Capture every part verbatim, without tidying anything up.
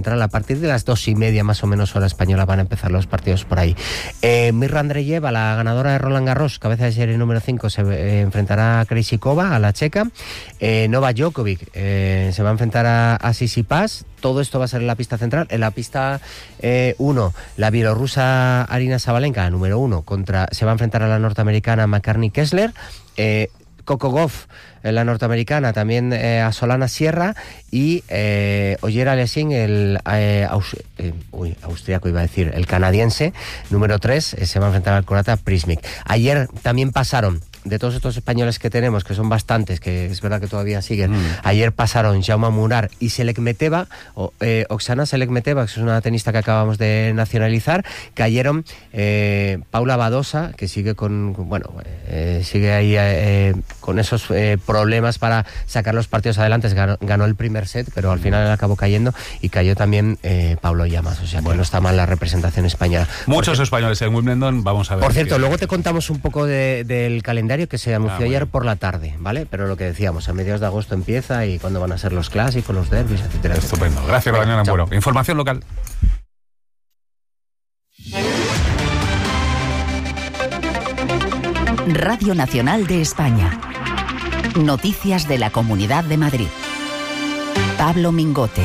central. A partir de las dos y media más o menos hora española van a empezar los partidos por ahí. Eh, Mirra Andreeva, la ganadora de Roland Garros, cabeza de serie número cinco, se eh, enfrentará a Krejcikova, a la checa. Eh, Novak Djokovic eh, se va a enfrentar a, a Tsitsipas. Todo esto va a ser en la pista central. En la pista uno, eh, la bielorrusa Arina Sabalenka, número uno, contra, se va a enfrentar a la norteamericana McCartney Kessler. Eh, Coco Gauff, la norteamericana, también eh, a Solana Sierra, y eh, Ogier Aliassime, el eh, aus, eh, uy, austriaco iba a decir, el canadiense, número tres, eh, se va a enfrentar al croata Prismic. Ayer también pasaron, de todos estos españoles que tenemos, que son bastantes, que es verdad que todavía siguen, mm. ayer pasaron Jaume Munar y Selekmeteva, o, eh, Oksana Selekmeteva, que es una tenista que acabamos de nacionalizar. Cayeron eh, Paula Badosa, que sigue con, bueno, eh, sigue ahí eh, con esos eh, problemas para sacar los partidos adelante. Ganó, ganó el primer set, pero al final acabó cayendo, y cayó también eh, Pablo Llamas, o sea que bueno, no está mal la representación española. Muchos Porque, españoles en Wimbledon, vamos a ver. Por cierto, luego te contamos un poco de, del calendario que se anunció ah, ayer por la tarde, ¿vale? Pero lo que decíamos, a mediados de agosto empieza, y cuándo van a ser los clásicos, los derbis, etcétera. Estupendo. Gracias, Daniel Ambuero. Información local. Radio Nacional de España. Noticias de la Comunidad de Madrid. Pablo Mingote.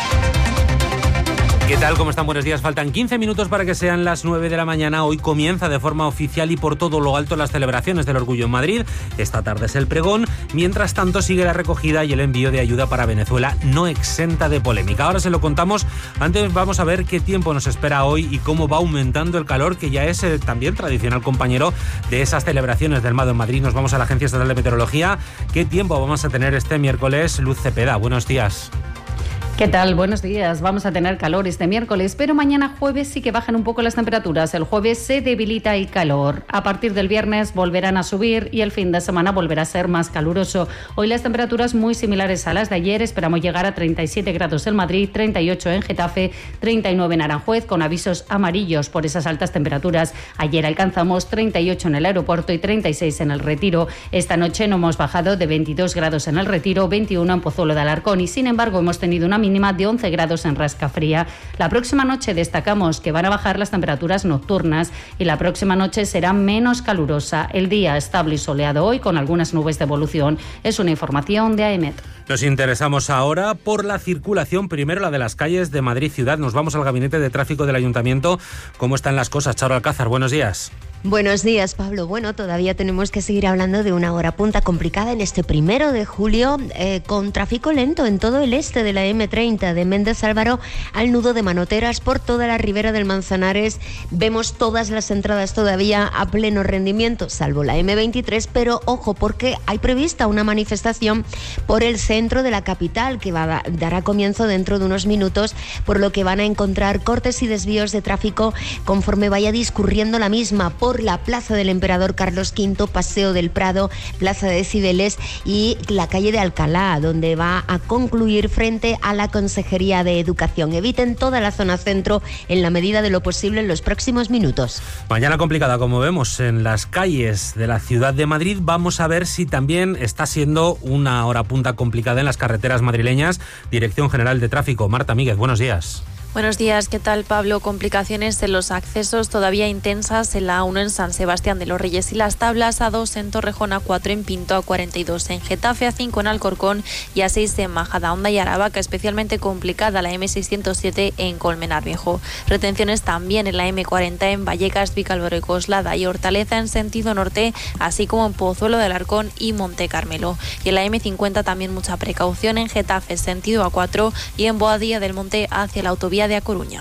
¿Qué tal? ¿Cómo están? Buenos días. Faltan quince minutos para que sean las nueve de la mañana. Hoy comienza de forma oficial y por todo lo alto las celebraciones del Orgullo en Madrid. Esta tarde es el pregón. Mientras tanto sigue la recogida y el envío de ayuda para Venezuela, no exenta de polémica. Ahora se lo contamos. Antes vamos a ver qué tiempo nos espera hoy y cómo va aumentando el calor, que ya es eh, también tradicional compañero de esas celebraciones del Mado en Madrid. Nos vamos a la Agencia Estatal de Meteorología. ¿Qué tiempo vamos a tener este miércoles? Luz Cepeda, buenos días. ¿Qué tal? Buenos días. Vamos a tener calor este miércoles, pero mañana jueves sí que bajan un poco las temperaturas. El jueves se debilita el calor. A partir del viernes volverán a subir y el fin de semana volverá a ser más caluroso. Hoy las temperaturas muy similares a las de ayer. Esperamos llegar a treinta y siete grados en Madrid, treinta y ocho en Getafe, treinta y nueve en Aranjuez, con avisos amarillos por esas altas temperaturas. Ayer alcanzamos treinta y ocho en el aeropuerto y treinta y seis en el Retiro. Esta noche no hemos bajado de veintidós grados en el Retiro, veintiuno en Pozuelo de Alarcón, y sin embargo hemos tenido una mínima de once grados en Rascafría. La próxima noche destacamos que van a bajar las temperaturas nocturnas y la próxima noche será menos calurosa. El día estable y soleado hoy, con algunas nubes de evolución. Es una información de AEMET. Nos interesamos ahora por la circulación, primero la de las calles de Madrid ciudad. Nos vamos al gabinete de tráfico del Ayuntamiento. ¿Cómo están las cosas? Charo Alcázar, buenos días. Buenos días, Pablo. Bueno, todavía tenemos que seguir hablando de una hora punta complicada en este primero de julio, eh, con tráfico lento en todo el este de la eme treinta, de Méndez Álvaro al nudo de Manoteras, por toda la ribera del Manzanares. Vemos todas las entradas todavía a pleno rendimiento, salvo la eme veintitrés, pero ojo, porque hay prevista una manifestación por el centro de la capital que va a, dará comienzo dentro de unos minutos, por lo que van a encontrar cortes y desvíos de tráfico conforme vaya discurriendo la misma por la Plaza del Emperador Carlos quinto, Paseo del Prado, Plaza de Cibeles y la calle de Alcalá, donde va a concluir frente a la Consejería de Educación. Eviten toda la zona centro en la medida de lo posible en los próximos minutos. Mañana complicada, como vemos, en las calles de la ciudad de Madrid. Vamos a ver si también está siendo una hora punta complicada en las carreteras madrileñas. Dirección General de Tráfico, Marta Míguez, buenos días. Buenos días, ¿qué tal, Pablo? Complicaciones en los accesos todavía intensas en la A uno en San Sebastián de los Reyes y Las Tablas, A dos en Torrejón, A cuatro en Pinto, A cuarenta y dos en Getafe, A cinco en Alcorcón y A seis en Majadahonda y Aravaca. Especialmente complicada la eme seiscientos siete en Colmenar Viejo. Retenciones también en la eme cuarenta en Vallecas, Vicálvaro y Coslada y Hortaleza en sentido norte, así como en Pozuelo de Alarcón y Monte Carmelo. Y en la eme cincuenta también mucha precaución en Getafe, sentido A cuatro, y en Boadilla del Monte hacia la autovía de A Coruña.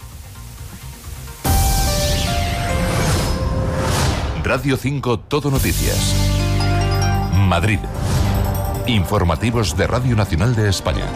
Radio cinco Todo Noticias. Madrid. Informativos de Radio Nacional de España.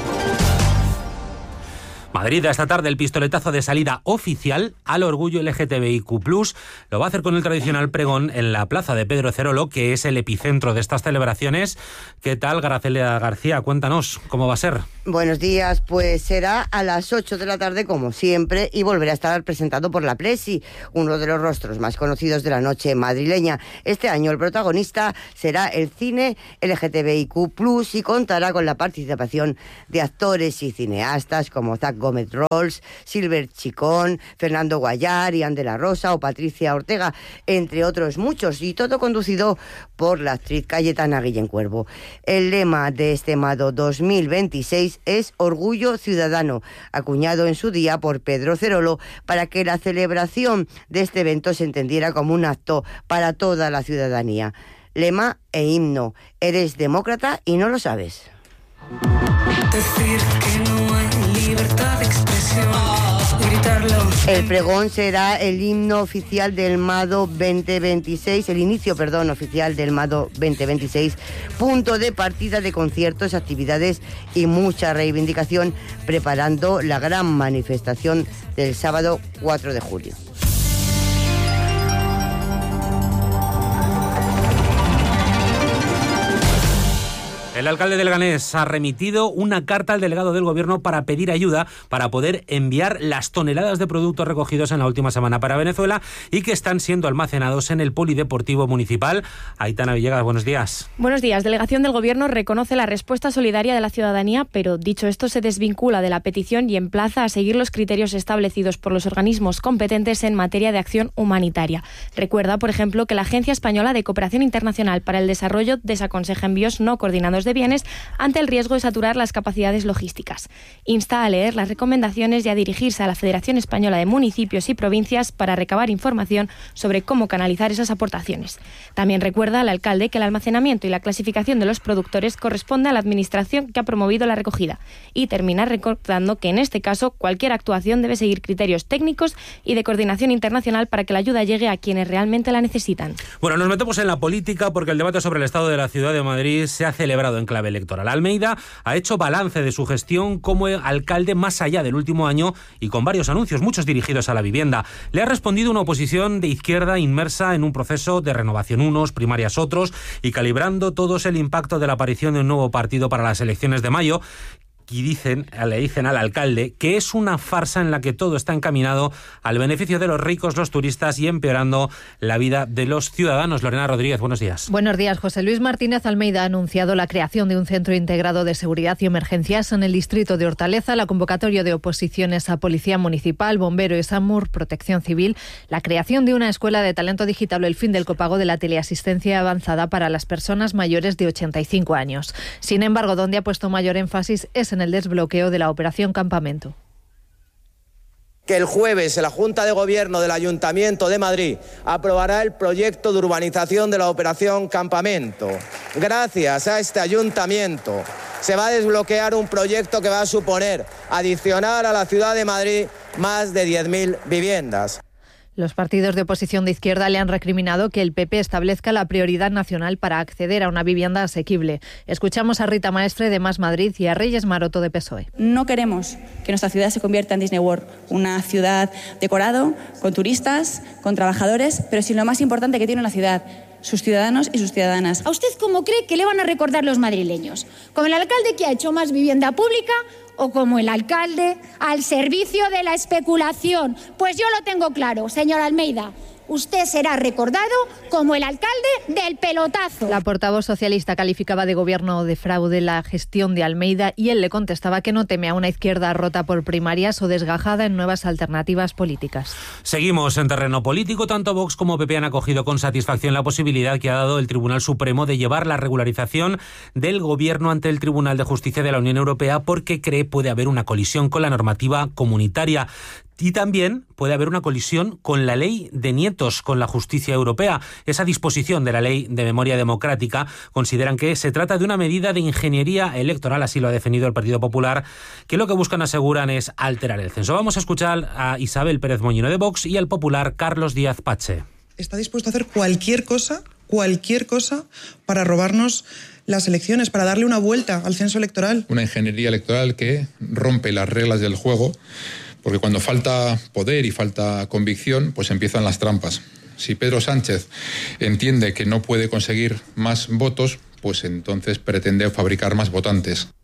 Madrid, esta tarde el pistoletazo de salida oficial al orgullo ele ge te be i cu plus. Lo va a hacer con el tradicional pregón en la plaza de Pedro Cerolo, que es el epicentro de estas celebraciones. ¿Qué tal, Gracelia García? Cuéntanos, ¿cómo va a ser? Buenos días, pues será a las ocho de la tarde como siempre y volverá a estar presentado por la Presi, uno de los rostros más conocidos de la noche madrileña. Este año el protagonista será el cine ele ge te be i cu plus y contará con la participación de actores y cineastas como Zac Gómez Rolls, Silver Chicón, Fernando Guayar, Ian de la Rosa o Patricia Ortega, entre otros muchos, y todo conducido por la actriz Cayetana Guillén Cuervo. El lema de este Mado dos mil veintiséis es Orgullo Ciudadano, acuñado en su día por Pedro Cerolo para que la celebración de este evento se entendiera como un acto para toda la ciudadanía. Lema e himno: eres demócrata y no lo sabes. Decir que no hay libertad de expresión, gritarlo. El pregón será el himno oficial del Mado veinte veintiséis, el inicio, perdón, oficial del Mado veinte veintiséis, punto de partida de conciertos, actividades y mucha reivindicación, preparando la gran manifestación del sábado cuatro de julio. El alcalde de Leganés ha remitido una carta al delegado del Gobierno para pedir ayuda para poder enviar las toneladas de productos recogidos en la última semana para Venezuela y que están siendo almacenados en el Polideportivo Municipal. Aitana Villegas, buenos días. Buenos días. Delegación del Gobierno reconoce la respuesta solidaria de la ciudadanía, pero dicho esto se desvincula de la petición y emplaza a seguir los criterios establecidos por los organismos competentes en materia de acción humanitaria. Recuerda, por ejemplo, que la Agencia Española de Cooperación Internacional para el Desarrollo desaconseja envíos no coordinados de bienes ante el riesgo de saturar las capacidades logísticas. Insta a leer las recomendaciones y a dirigirse a la Federación Española de Municipios y Provincias para recabar información sobre cómo canalizar esas aportaciones. También recuerda al alcalde que el almacenamiento y la clasificación de los productores corresponde a la administración que ha promovido la recogida, y termina recordando que en este caso cualquier actuación debe seguir criterios técnicos y de coordinación internacional para que la ayuda llegue a quienes realmente la necesitan. Bueno, nos metemos en la política porque el debate sobre el estado de la ciudad de Madrid se ha celebrado en clave electoral. Almeida ha hecho balance de su gestión como alcalde más allá del último año y con varios anuncios, muchos dirigidos a la vivienda. Le ha respondido una oposición de izquierda inmersa en un proceso de renovación unos, primarias otros, y calibrando todos el impacto de la aparición de un nuevo partido para las elecciones de mayo. Y dicen, le dicen al alcalde que es una farsa en la que todo está encaminado al beneficio de los ricos, los turistas, y empeorando la vida de los ciudadanos. Lorena Rodríguez, buenos días. Buenos días. José Luis Martínez Almeida ha anunciado la creación de un centro integrado de seguridad y emergencias en el distrito de Hortaleza, la convocatoria de oposiciones a Policía Municipal, Bombero y SAMUR, Protección Civil, la creación de una escuela de talento digital o el fin del copago de la teleasistencia avanzada para las personas mayores de ochenta y cinco años. Sin embargo, donde ha puesto mayor énfasis es en en el desbloqueo de la operación Campamento. Que el jueves la Junta de Gobierno del Ayuntamiento de Madrid aprobará el proyecto de urbanización de la operación Campamento. Gracias a este ayuntamiento se va a desbloquear un proyecto que va a suponer adicionar a la ciudad de Madrid más de diez mil viviendas. Los partidos de oposición de izquierda le han recriminado que el P P establezca la prioridad nacional para acceder a una vivienda asequible. Escuchamos a Rita Maestre de Más Madrid y a Reyes Maroto de P S O E. No queremos que nuestra ciudad se convierta en Disney World, una ciudad decorado, con turistas, con trabajadores, pero sin lo más importante que tiene una ciudad: sus ciudadanos y sus ciudadanas. ¿A usted cómo cree que le van a recordar los madrileños? ¿Como el alcalde que ha hecho más vivienda pública o como el alcalde al servicio de la especulación? Pues yo lo tengo claro, señor Almeida. Usted será recordado como el alcalde del pelotazo. La portavoz socialista calificaba de gobierno de fraude la gestión de Almeida y él le contestaba que no teme a una izquierda rota por primarias o desgajada en nuevas alternativas políticas. Seguimos en terreno político. Tanto Vox como P P han acogido con satisfacción la posibilidad que ha dado el Tribunal Supremo de llevar la regularización del gobierno ante el Tribunal de Justicia de la Unión Europea, porque cree puede haber una colisión con la normativa comunitaria. Y también puede haber una colisión con la ley de nietos, con la justicia europea. Esa disposición de la ley de memoria democrática consideran que se trata de una medida de ingeniería electoral, así lo ha definido el Partido Popular, que lo que buscan, aseguran, es alterar el censo. Vamos a escuchar a Isabel Pérez Moñino de Vox y al popular Carlos Díaz Pache. Está dispuesto a hacer cualquier cosa, cualquier cosa, para robarnos las elecciones, para darle una vuelta al censo electoral. Una ingeniería electoral que rompe las reglas del juego, porque cuando falta poder y falta convicción, pues empiezan las trampas. Si Pedro Sánchez entiende que no puede conseguir más votos, pues entonces pretende fabricar más votantes.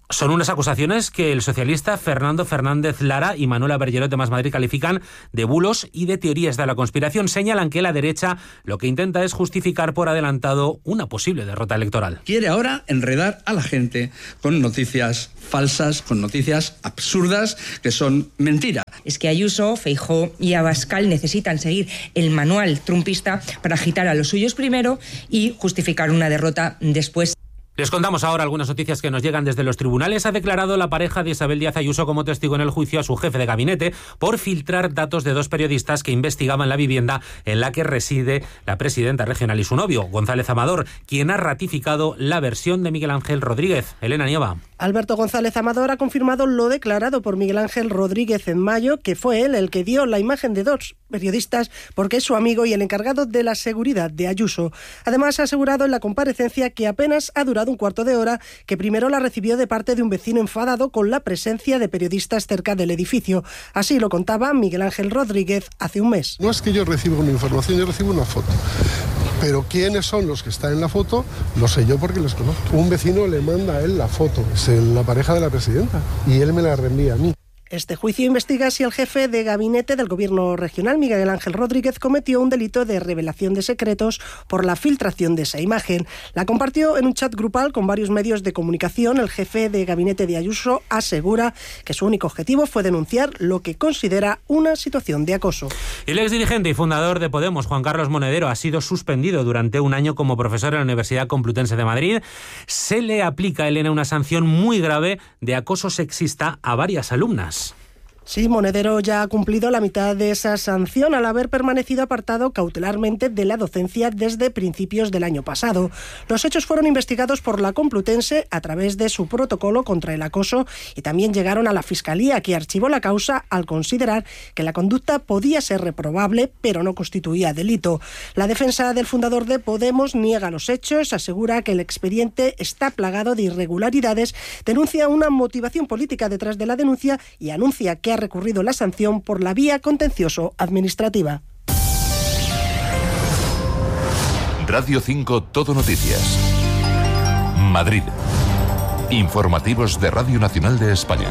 Son unas acusaciones que el socialista Fernando Fernández Lara y Manuela Bergerot de Más Madrid califican de bulos y de teorías de la conspiración. Señalan que la derecha lo que intenta es justificar por adelantado una posible derrota electoral. Quiere ahora enredar a la gente con noticias falsas, con noticias absurdas que son mentira. Es que Ayuso, Feijóo y Abascal necesitan seguir el manual trumpista para agitar a los suyos primero y justificar una derrota después. Les contamos ahora algunas noticias que nos llegan desde los tribunales. Ha declarado la pareja de Isabel Díaz Ayuso como testigo en el juicio a su jefe de gabinete por filtrar datos de dos periodistas que investigaban la vivienda en la que reside la presidenta regional y su novio, González Amador, quien ha ratificado la versión de Miguel Ángel Rodríguez. Elena Nieva. Alberto González Amador ha confirmado lo declarado por Miguel Ángel Rodríguez en mayo, que fue él el que dio la imagen de dos periodistas porque es su amigo y el encargado de la seguridad de Ayuso. Además, ha asegurado en la comparecencia que apenas ha durado un cuarto de hora, que primero la recibió de parte de un vecino enfadado con la presencia de periodistas cerca del edificio. Así lo contaba Miguel Ángel Rodríguez hace un mes. No es que yo reciba una información, yo recibo una foto. Pero quiénes son los que están en la foto, lo sé yo porque les conozco. Un vecino le manda a él la foto, es la pareja de la presidenta, y él me la reenvía a mí. Este juicio investiga si el jefe de gabinete del gobierno regional, Miguel Ángel Rodríguez, cometió un delito de revelación de secretos por la filtración de esa imagen. La compartió en un chat grupal con varios medios de comunicación. El jefe de gabinete de Ayuso asegura que su único objetivo fue denunciar lo que considera una situación de acoso. El exdirigente y fundador de Podemos, Juan Carlos Monedero, ha sido suspendido durante un año como profesor en la Universidad Complutense de Madrid. Se le aplica, Elena, una sanción muy grave de acoso sexista a varias alumnas. Sí, Monedero ya ha cumplido la mitad de esa sanción al haber permanecido apartado cautelarmente de la docencia desde principios del año pasado. Los hechos fueron investigados por la Complutense a través de su protocolo contra el acoso y también llegaron a la Fiscalía, que archivó la causa al considerar que la conducta podía ser reprobable, pero no constituía delito. La defensa del fundador de Podemos niega los hechos, asegura que el expediente está plagado de irregularidades, denuncia una motivación política detrás de la denuncia y anuncia que ha recurrido la sanción por la vía contencioso-administrativa. Radio cinco Todo Noticias. Madrid. Informativos de Radio Nacional de España.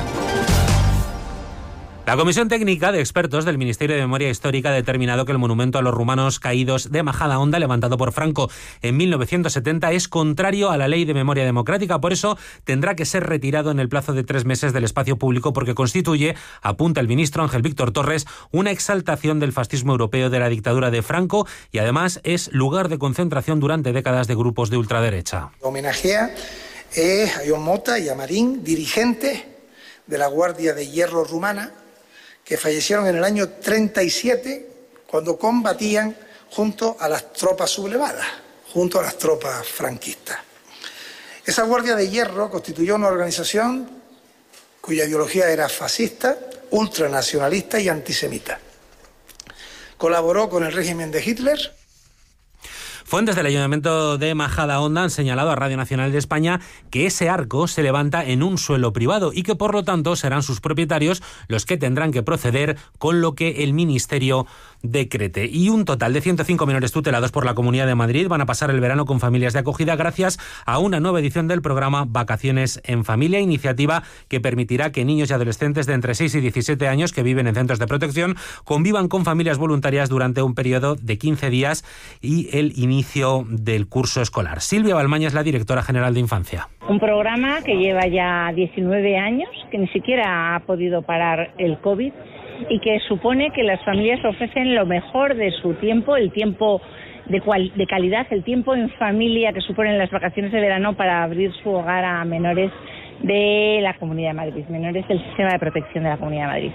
La Comisión Técnica de Expertos del Ministerio de Memoria Histórica ha determinado que el monumento a los rumanos caídos de Majadahonda, levantado por Franco en mil novecientos setenta, es contrario a la Ley de Memoria Democrática. Por eso tendrá que ser retirado en el plazo de tres meses del espacio público, porque constituye, apunta el ministro Ángel Víctor Torres, una exaltación del fascismo europeo de la dictadura de Franco y además es lugar de concentración durante décadas de grupos de ultraderecha. Homenajea eh, a John Mota y a Marín, dirigentes de la Guardia de Hierro rumana, que fallecieron en el año treinta y siete cuando combatían junto a las tropas sublevadas, junto a las tropas franquistas. Esa Guardia de Hierro constituyó una organización cuya ideología era fascista, ultranacionalista y antisemita. Colaboró con el régimen de Hitler. Fuentes del Ayuntamiento de Majadahonda han señalado a Radio Nacional de España que ese arco se levanta en un suelo privado y que por lo tanto serán sus propietarios los que tendrán que proceder con lo que el Ministerio decrete. Y un total de ciento cinco menores tutelados por la Comunidad de Madrid van a pasar el verano con familias de acogida gracias a una nueva edición del programa Vacaciones en Familia, iniciativa que permitirá que niños y adolescentes de entre seis y diecisiete años que viven en centros de protección convivan con familias voluntarias durante un periodo de quince días y el inicio del curso escolar. Silvia Balmaña es la directora general de Infancia. Un programa que lleva ya diecinueve años, que ni siquiera ha podido parar el COVID y que supone que las familias ofrecen lo mejor de su tiempo, el tiempo de, cual, de calidad, el tiempo en familia que suponen las vacaciones de verano para abrir su hogar a menores de la Comunidad de Madrid, menores del sistema de protección de la Comunidad de Madrid.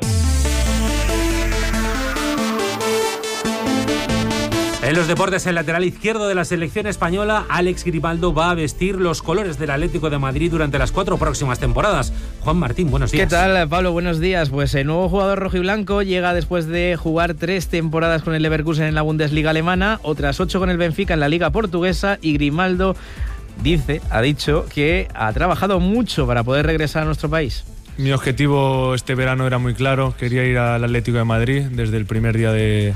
En los deportes, el lateral izquierdo de la selección española, Alex Grimaldo, va a vestir los colores del Atlético de Madrid durante las cuatro próximas temporadas. Juan Martín, buenos días. ¿Qué tal, Pablo? Buenos días. Pues el nuevo jugador rojiblanco llega después de jugar tres temporadas con el Leverkusen en la Bundesliga alemana, otras ocho con el Benfica en la Liga portuguesa, y Grimaldo dice, ha dicho que ha trabajado mucho para poder regresar a nuestro país. Mi objetivo este verano era muy claro, quería ir al Atlético de Madrid desde el primer día de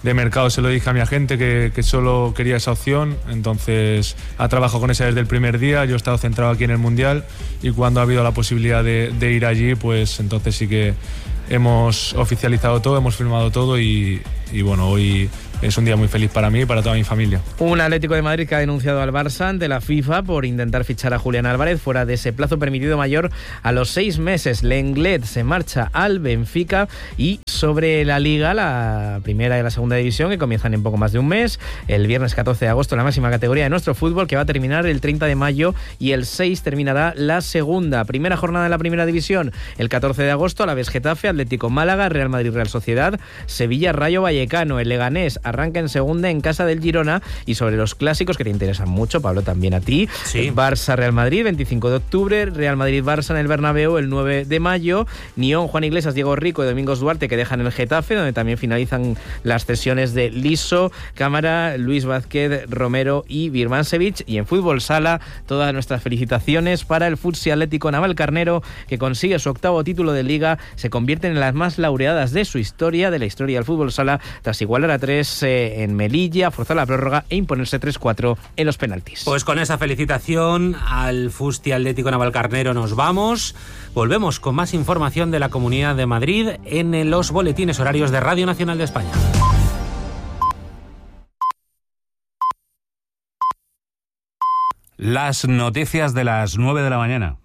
de mercado se lo dije a mi agente que, que solo quería esa opción, entonces ha trabajado con esa desde el primer día, yo he estado centrado aquí en el Mundial y cuando ha habido la posibilidad de, de ir allí, pues entonces sí que hemos oficializado todo, hemos firmado todo y, y bueno, hoy es un día muy feliz para mí y para toda mi familia. Un Atlético de Madrid que ha denunciado al Barça ante la FIFA por intentar fichar a Julián Álvarez fuera de ese plazo permitido mayor a los seis meses. Lenglet se marcha al Benfica. Y sobre la Liga, la primera y la segunda división, que comienzan en poco más de un mes, el viernes catorce de agosto la máxima categoría de nuestro fútbol, que va a terminar el treinta de mayo, y el seis terminará la segunda. Primera jornada de la primera división, el catorce de agosto, Alavés Getafe, Atlético Málaga, Real Madrid Real Sociedad, Sevilla Rayo Vallecano. El Leganés arranca en segunda en casa del Girona. Y sobre los clásicos que te interesan mucho, Pablo, también a ti, sí. Barça Real Madrid, veinticinco de octubre, Real Madrid Barça en el Bernabéu el nueve de mayo, Nión, Juan Iglesias, Diego Rico y Domingos Duarte, que dejan el Getafe, donde también finalizan las cesiones de Liso, Cámara, Luis Vázquez, Romero y Birmancevic. Y en fútbol sala, todas nuestras felicitaciones para el Futsi Atlético Navalcarnero, que consigue su octavo título de Liga, se convierten en las más laureadas de su historia, de la historia del fútbol sala, tras igualar a tres eh, en Melilla, forzar la prórroga e imponerse tres cuatro en los penaltis. Pues con esa felicitación al Fusti Atlético Navalcarnero nos vamos. Volvemos con más información de la Comunidad de Madrid en los boletines horarios de Radio Nacional de España. Las noticias de las nueve de la mañana.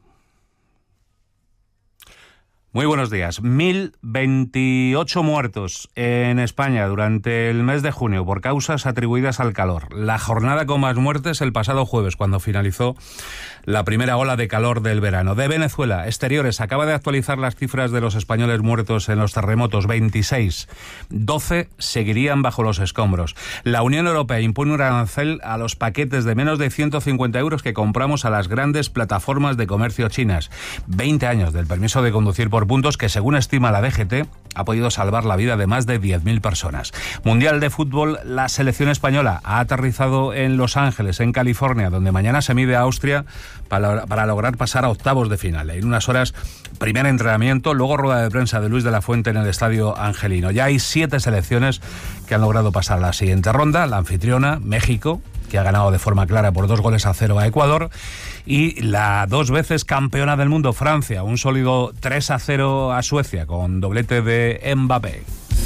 Muy buenos días. mil veintiocho muertos en España durante el mes de junio por causas atribuidas al calor. La jornada con más muertes el pasado jueves, cuando finalizó la primera ola de calor del verano. De Venezuela, Exteriores acaba de actualizar las cifras de los españoles muertos en los terremotos. veintiséis. doce seguirían bajo los escombros. La Unión Europea impone un arancel a los paquetes de menos de ciento cincuenta euros que compramos a las grandes plataformas de comercio chinas. veinte años del permiso de conducir por puntos que, según estima la D G T, ha podido salvar la vida de más de diez mil personas. Mundial de fútbol, la selección española ha aterrizado en Los Ángeles, en California, donde mañana se mide a Austria para, para lograr pasar a octavos de final. En unas horas, primer entrenamiento, luego rueda de prensa de Luis de la Fuente en el Estadio Angelino. Ya hay siete selecciones que han logrado pasar a la siguiente ronda. La anfitriona, México, que ha ganado de forma clara por dos goles a cero a Ecuador, y la dos veces campeona del mundo, Francia, un sólido tres a cero a Suecia, con doblete de Mbappé.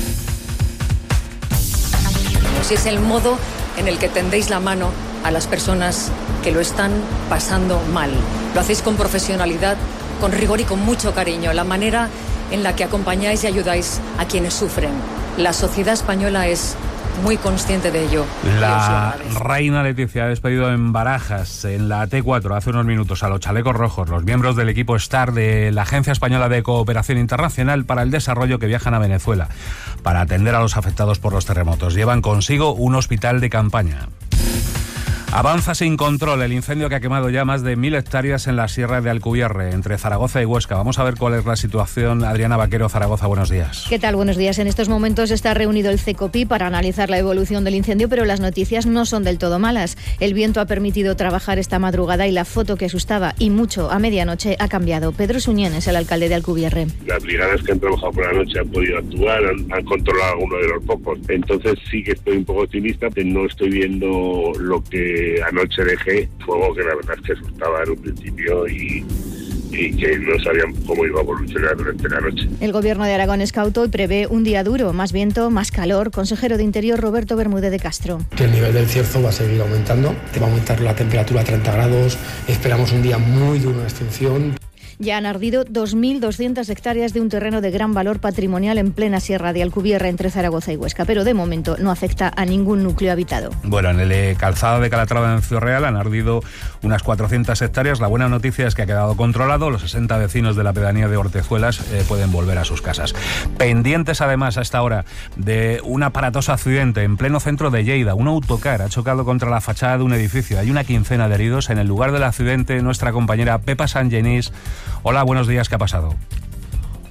Si es el modo en el que tendéis la mano a las personas que lo están pasando mal. Lo hacéis con profesionalidad, con rigor y con mucho cariño. La manera en la que acompañáis y ayudáis a quienes sufren. La sociedad española es muy consciente de ello. La reina Leticia ha despedido en Barajas, en la T cuatro, hace unos minutos, a los chalecos rojos, los miembros del equipo STAR de la Agencia Española de Cooperación Internacional para el Desarrollo, que viajan a Venezuela para atender a los afectados por los terremotos. Llevan consigo un hospital de campaña. Avanza sin control el incendio que ha quemado ya más de mil hectáreas en la Sierra de Alcubierre, entre Zaragoza y Huesca. Vamos a ver cuál es la situación. Adriana Vaquero, Zaragoza, buenos días. ¿Qué tal? Buenos días. En estos momentos está reunido el CECOPI para analizar la evolución del incendio, pero las noticias no son del todo malas. El viento ha permitido trabajar esta madrugada y la foto que asustaba y mucho a medianoche ha cambiado. Pedro Suñén es el alcalde de Alcubierre. Las brigadas que han trabajado por la noche han podido actuar, han, han controlado algunos de los focos. Entonces sí que estoy un poco optimista, pero no estoy viendo lo que anoche dejé, fuego que la verdad es que asustaba en un principio y, y que no sabían cómo iba a evolucionar durante la noche. El Gobierno de Aragón es cauto y prevé un día duro, más viento, más calor. Consejero de Interior Roberto Bermúdez de Castro. Que el nivel del cierzo va a seguir aumentando, va a aumentar la temperatura a treinta grados, esperamos un día muy duro de extinción. Ya han ardido dos mil doscientas hectáreas de un terreno de gran valor patrimonial en plena Sierra de Alcubierre, entre Zaragoza y Huesca, pero de momento no afecta a ningún núcleo habitado. Bueno, en el calzado de Calatrava, en Ciudad Real, han ardido unas cuatrocientas hectáreas. La buena noticia es que ha quedado controlado. Los sesenta vecinos de la pedanía de Hortezuelas eh, pueden volver a sus casas. Pendientes, además, a esta hora, de un aparatoso accidente en pleno centro de Lleida. Un autocar ha chocado contra la fachada de un edificio. Hay una quincena de heridos. En el lugar del accidente, nuestra compañera Pepa Sangenís. Hola, buenos días, ¿qué ha pasado?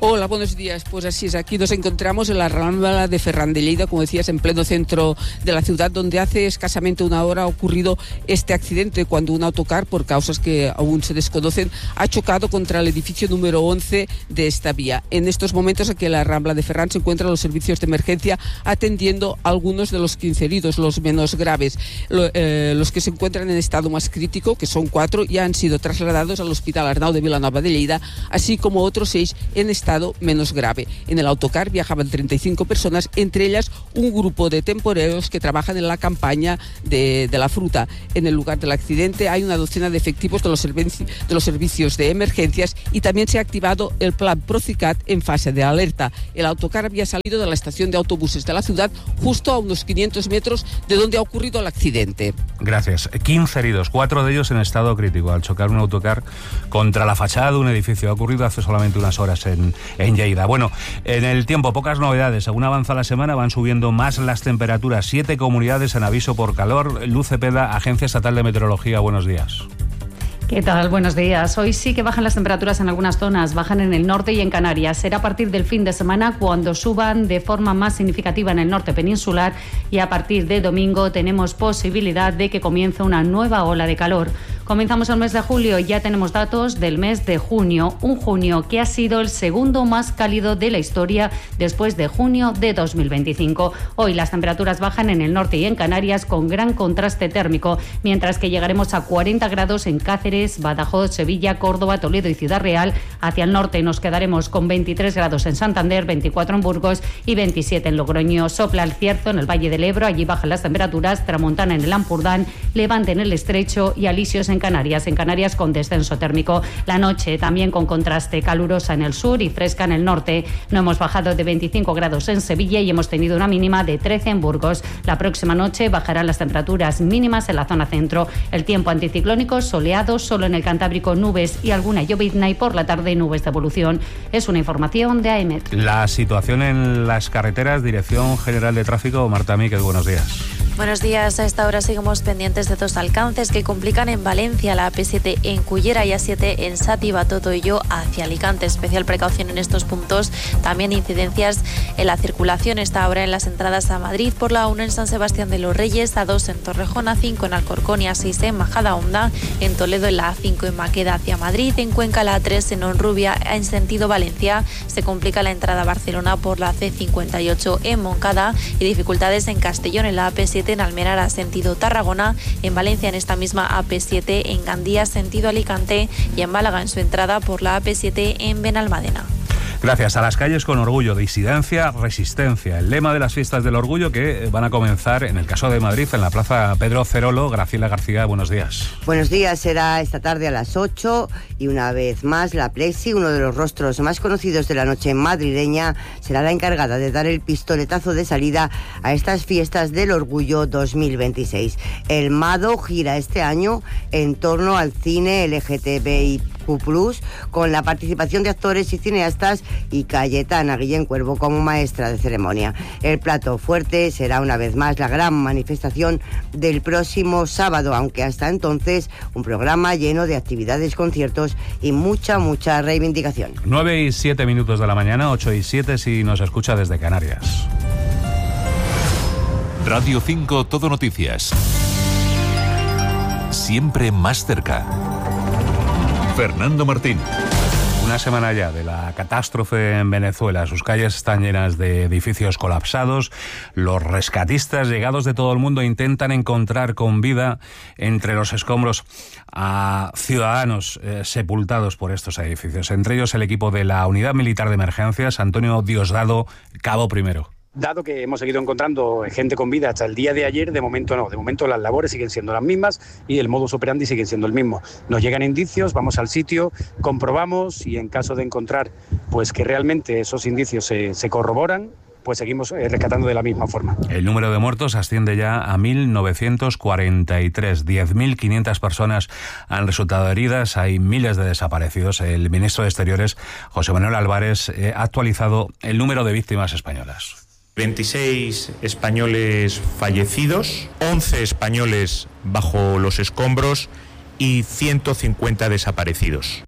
Hola, buenos días. Pues así es, aquí nos encontramos en la Rambla de Ferran de Lleida, como decías, en pleno centro de la ciudad, donde hace escasamente una hora ha ocurrido este accidente cuando un autocar, por causas que aún se desconocen, ha chocado contra el edificio número once de esta vía. En estos momentos aquí en la Rambla de Ferran se encuentran los servicios de emergencia atendiendo a algunos de los quince heridos, los menos graves. Lo, eh, los que se encuentran en estado más crítico, que son cuatro, ya han sido trasladados al Hospital Arnau de Vilanova de Lleida, así como otros seis en estado menos grave. En el autocar viajaban treinta y cinco personas, entre ellas un grupo de temporeros que trabajan en la campaña de, de la fruta. En el lugar del accidente hay una docena de efectivos de los, servici de los servicios de emergencias y también se ha activado el plan Procicat en fase de alerta. El autocar había salido de la estación de autobuses de la ciudad justo a unos quinientos metros de donde ha ocurrido el accidente. Gracias. quince heridos, cuatro de ellos en estado crítico al chocar un autocar contra la fachada de un edificio. Ha ocurrido hace solamente unas horas en en Lleida. Bueno, en el tiempo, pocas novedades. Según avanza la semana, van subiendo más las temperaturas. Siete comunidades en aviso por calor. Luz Cepeda, Agencia Estatal de Meteorología, buenos días. ¿Qué tal? Buenos días. Hoy sí que bajan las temperaturas en algunas zonas, bajan en el norte y en Canarias. Será a partir del fin de semana cuando suban de forma más significativa en el norte peninsular y a partir de domingo tenemos posibilidad de que comience una nueva ola de calor. Comenzamos el mes de julio y ya tenemos datos del mes de junio, un junio que ha sido el segundo más cálido de la historia después de junio de dos mil veinticinco. Hoy las temperaturas bajan en el norte y en Canarias con gran contraste térmico, mientras que llegaremos a cuarenta grados en Cáceres, Badajoz, Sevilla, Córdoba, Toledo y Ciudad Real. Hacia el norte nos quedaremos con veintitrés grados en Santander, veinticuatro en Burgos y veintisiete en Logroño. Sopla el cierzo en el Valle del Ebro, allí bajan las temperaturas, tramontana en el Ampurdán, levante en el Estrecho y alisios en Canarias. En Canarias con descenso térmico. La noche también con contraste, calurosa en el sur y fresca en el norte. No hemos bajado de veinticinco grados en Sevilla y hemos tenido una mínima de trece en Burgos. La próxima noche bajarán las temperaturas mínimas en la zona centro. El tiempo anticiclónico soleado, solo en el Cantábrico nubes y alguna llovizna y por la tarde nubes de evolución. Es una información de A E M E T. La situación en las carreteras, Dirección General de Tráfico, Marta Míquez, buenos días. Buenos días. A esta hora seguimos pendientes de dos alcances que complican en Valencia, la A P siete en Cullera y A siete en Sátiva, Totoyo hacia Alicante. Especial precaución en estos puntos. También incidencias en la circulación. Esta hora en las entradas a Madrid por la uno en San Sebastián de los Reyes, A dos en Torrejón, A cinco en Alcorcón y A seis en Majadahonda. En Toledo en la A cinco en Maqueda hacia Madrid. En Cuenca la A tres en Honrubia en sentido Valencia. Se complica la entrada a Barcelona por la C cincuenta y ocho en Moncada y dificultades en Castellón en la A P siete en Almenara sentido Tarragona, en Valencia en esta misma A P siete en Gandía sentido Alicante y en Málaga en su entrada por la A P siete en Benalmádena. Gracias. A las calles con orgullo, disidencia, resistencia. El lema de las fiestas del orgullo que van a comenzar, en el caso de Madrid, en la Plaza Pedro Cerolo. Graciela García, buenos días. Buenos días. Será esta tarde a las ocho y una vez más la Plexi, uno de los rostros más conocidos de la noche madrileña, será la encargada de dar el pistoletazo de salida a estas fiestas del orgullo dos mil veintiséis. El Mado gira este año en torno al cine L G T B I Q plus, con la participación de actores y cineastas y Cayetana Guillén Cuervo como maestra de ceremonia. El plato fuerte será una vez más la gran manifestación del próximo sábado, aunque hasta entonces un programa lleno de actividades, conciertos y mucha, mucha reivindicación. nueve y siete minutos de la mañana, ocho y siete si nos escucha desde Canarias. Radio cinco Todo Noticias. Siempre más cerca. Fernando Martín. Una semana ya de la catástrofe en Venezuela. Sus calles están llenas de edificios colapsados. Los rescatistas llegados de todo el mundo intentan encontrar con vida entre los escombros a ciudadanos eh, sepultados por estos edificios. Entre ellos el equipo de la Unidad Militar de Emergencias, Antonio Diosdado, cabo primero. Dado que hemos seguido encontrando gente con vida hasta el día de ayer, de momento no, de momento las labores siguen siendo las mismas y el modus operandi sigue siendo el mismo. Nos llegan indicios, vamos al sitio, comprobamos y en caso de encontrar pues que realmente esos indicios se, se corroboran, pues seguimos rescatando de la misma forma. El número de muertos asciende ya a mil novecientos cuarenta y tres. diez mil quinientas personas han resultado heridas, hay miles de desaparecidos. El ministro de Exteriores, José Manuel Álvarez, ha actualizado el número de víctimas españolas. veintiséis españoles fallecidos, once españoles bajo los escombros y ciento cincuenta desaparecidos.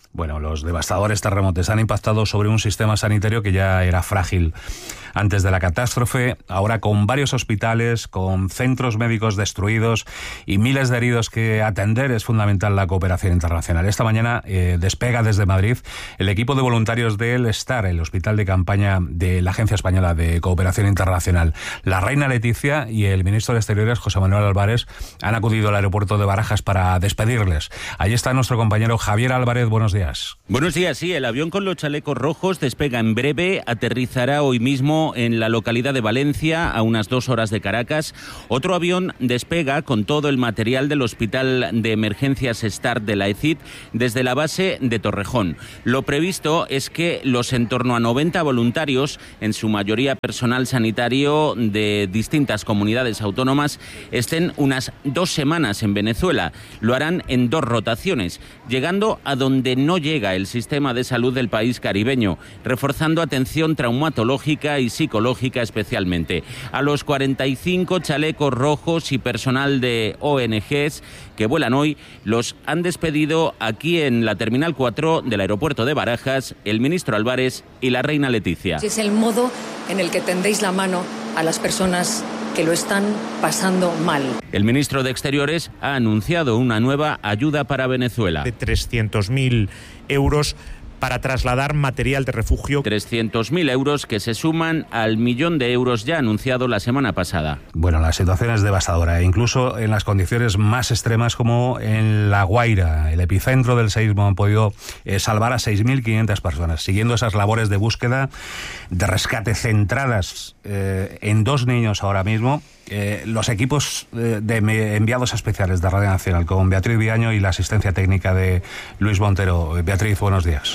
Bueno, los devastadores terremotos han impactado sobre un sistema sanitario que ya era frágil antes de la catástrofe, ahora con varios hospitales, con centros médicos destruidos y miles de heridos que atender. Es fundamental la cooperación internacional. Esta mañana eh, despega desde Madrid el equipo de voluntarios del STAR, el hospital de campaña de la Agencia Española de Cooperación Internacional. La reina Leticia y el ministro de Exteriores, José Manuel Álvarez, han acudido al aeropuerto de Barajas para despedirles. Allí está nuestro compañero Javier Álvarez. Buenos días. Buenos días, sí. El avión con los chalecos rojos despega en breve, aterrizará hoy mismo en la localidad de Valencia, a unas dos horas de Caracas. Otro avión despega con todo el material del Hospital de Emergencias STAR de la E C I T desde la base de Torrejón. Lo previsto es que los en torno a noventa voluntarios, en su mayoría personal sanitario de distintas comunidades autónomas, estén unas dos semanas en Venezuela. Lo harán en dos rotaciones, llegando a donde no llega el sistema de salud del país caribeño, reforzando atención traumatológica y psicológica especialmente. A los cuarenta y cinco chalecos rojos y personal de O N Ges que vuelan hoy, los han despedido aquí en la Terminal cuatro del aeropuerto de Barajas el ministro Álvarez y la reina Leticia. Es el modo en el que tendéis la mano a las personas que lo están pasando mal. El ministro de Exteriores ha anunciado una nueva ayuda para Venezuela. De trescientos mil euros para trasladar material de refugio. trescientos mil euros que se suman al millón de euros ya anunciado la semana pasada. Bueno, la situación es devastadora, incluso en las condiciones más extremas como en La Guaira. El epicentro del seísmo han podido eh, salvar a seis mil quinientas personas, siguiendo esas labores de búsqueda, de rescate centradas eh, en dos niños ahora mismo. Eh, los equipos eh, de enviados especiales de Radio Nacional con Beatriz Viaño y la asistencia técnica de Luis Montero. Beatriz, buenos días.